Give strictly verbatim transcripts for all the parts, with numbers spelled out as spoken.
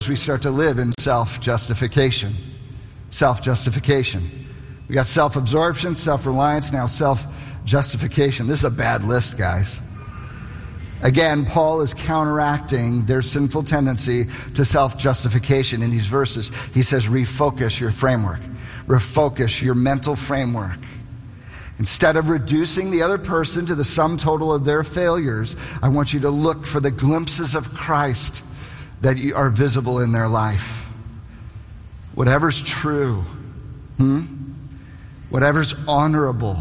we start to live in self-justification. Self-justification. We got self-absorption, self-reliance, now self-justification. This is a bad list, guys. Again, Paul is counteracting their sinful tendency to self-justification in these verses. He says, refocus your framework. Refocus your mental framework. Instead of reducing the other person to the sum total of their failures, I want you to look for the glimpses of Christ that are visible in their life. Whatever's true, hmm? whatever's honorable,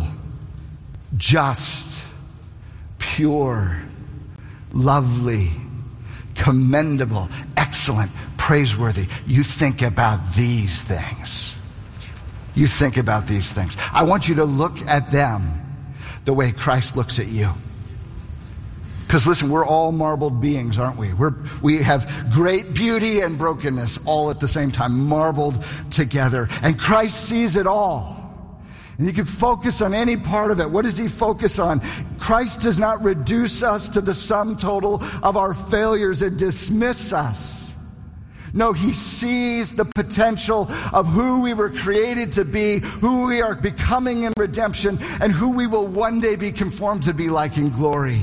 just, pure, lovely, commendable, excellent, praiseworthy. You think about these things. You think about these things. I want you to look at them the way Christ looks at you. Because listen, we're all marbled beings, aren't we? We're, we have great beauty and brokenness all at the same time, marbled together. And Christ sees it all. And you can focus on any part of it. What does he focus on? Christ does not reduce us to the sum total of our failures and dismiss us. No, he sees the potential of who we were created to be, who we are becoming in redemption, and who we will one day be conformed to be like in glory.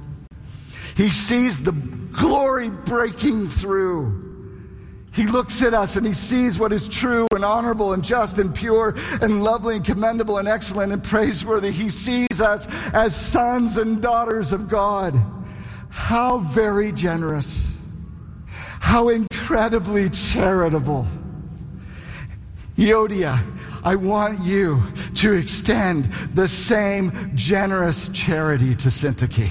He sees the glory breaking through. He looks at us and he sees what is true and honorable and just and pure and lovely and commendable and excellent and praiseworthy. He sees us as sons and daughters of God. How very generous. How incredibly charitable. Euodia, I want you to extend the same generous charity to Syntyche.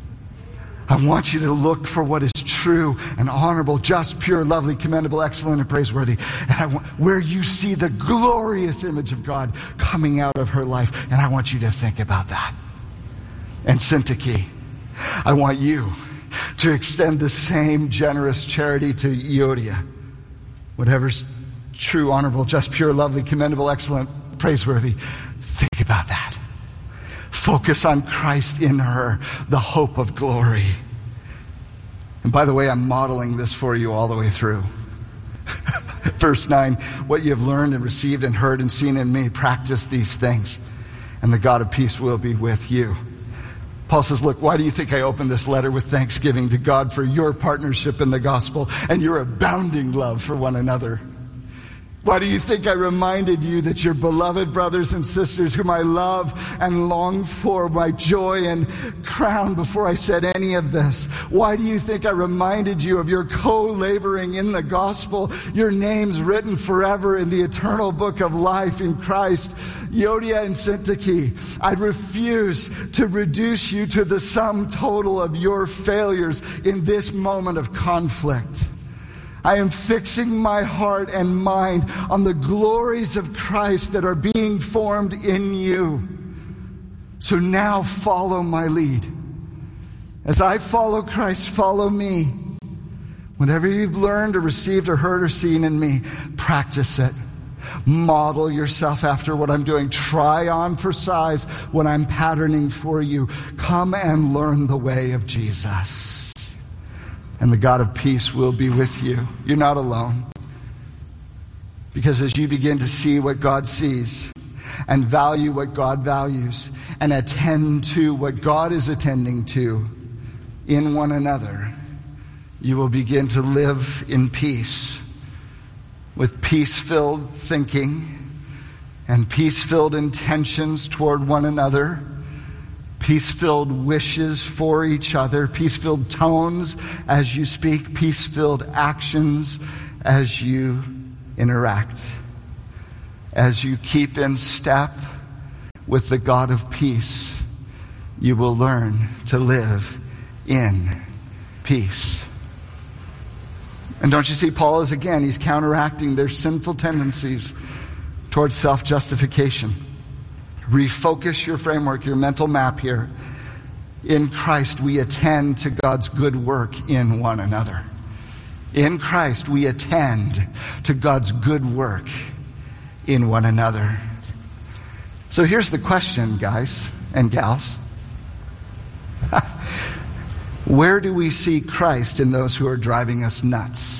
I want you to look for what is true and honorable, just, pure, lovely, commendable, excellent, and praiseworthy. And I want, where you see the glorious image of God coming out of her life. And I want you to think about that. And Syntyche, I want you to extend the same generous charity to Euodia. Whatever's true, honorable, just, pure, lovely, commendable, excellent, praiseworthy. Think about that. Focus on Christ in her, the hope of glory. And by the way, I'm modeling this for you all the way through. Verse nine, what you have learned and received and heard and seen in me, practice these things, and the God of peace will be with you. Paul says, look, why do you think I opened this letter with thanksgiving to God for your partnership in the gospel and your abounding love for one another? Why do you think I reminded you that your beloved brothers and sisters whom I love and long for, my joy and crown, before I said any of this? Why do you think I reminded you of your co-laboring in the gospel, your names written forever in the eternal book of life in Christ? Euodia and Syntyche, I refuse to reduce you to the sum total of your failures in this moment of conflict. I am fixing my heart and mind on the glories of Christ that are being formed in you. So now follow my lead. As I follow Christ, follow me. Whatever you've learned or received or heard or seen in me, practice it. Model yourself after what I'm doing. Try on for size what I'm patterning for you. Come and learn the way of Jesus. And the God of peace will be with you. You're not alone. Because as you begin to see what God sees and value what God values and attend to what God is attending to in one another, you will begin to live in peace with peace-filled thinking and peace-filled intentions toward one another, peace-filled wishes for each other, peace-filled tones as you speak, peace-filled actions as you interact. As you keep in step with the God of peace, you will learn to live in peace. And don't you see, Paul is again, he's counteracting their sinful tendencies towards self-justification. Refocus your framework, your mental map here. In Christ, we attend to God's good work in one another. In Christ, we attend to God's good work in one another. So here's the question, guys and gals. Where do we see Christ in those who are driving us nuts?